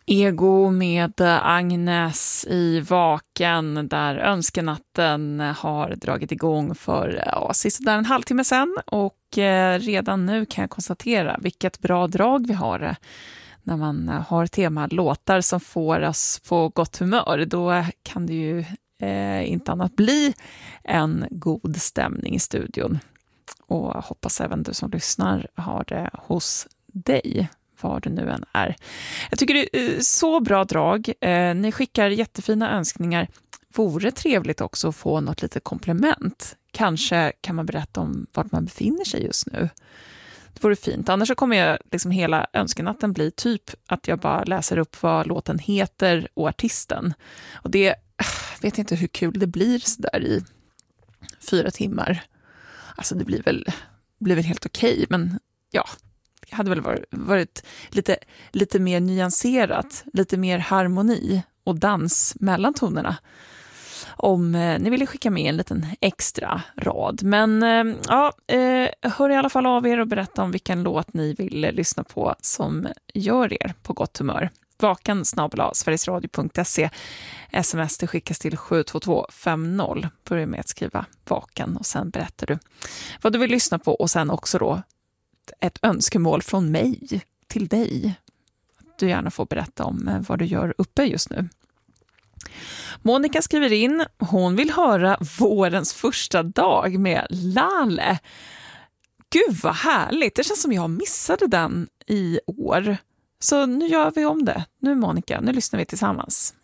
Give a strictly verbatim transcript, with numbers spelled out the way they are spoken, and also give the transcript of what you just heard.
Ego med Agnes i Vaken, där önskenatten har dragit igång för ja, sisådär en halvtimme sedan. Och eh, redan nu kan jag konstatera vilket bra drag vi har när man har tema låtar som får oss på gott humör. Då kan det ju eh, inte annat bli en god stämning i studion. Och hoppas även du som lyssnar har det hos dig, var det nu än är. Jag tycker det är så bra drag. Eh, ni skickar jättefina önskningar. Vore trevligt också att få något lite komplement. Kanske kan man berätta om vart man befinner sig just nu. Det vore fint. Annars så kommer jag liksom hela önskenatten bli typ att jag bara läser upp vad låten heter och artisten. Och det, jag vet inte hur kul det blir så där i fyra timmar. Alltså det blir väl, blir väl helt okej, men ja, det hade väl varit, varit lite, lite mer nyanserat, lite mer harmoni och dans mellan tonerna. Om eh, ni ville skicka med en liten extra rad. Men eh, ja, eh, hör i alla fall av er och berätta om vilken låt ni vill eh, lyssna på som gör er på gott humör. Vaken snabel-a sverigesradio punkt se. Sms det skickas till sju två två fem noll. Börja med att skriva vaken och sen berättar du vad du vill lyssna på. Och sen också då ett önskemål från mig till dig. Du gärna får berätta om vad du gör uppe just nu. Monica skriver in, hon vill höra vårens första dag med Lale. Gud vad härligt, det känns som jag missade den i år. Så nu gör vi om det. Nu Monica, nu lyssnar vi tillsammans.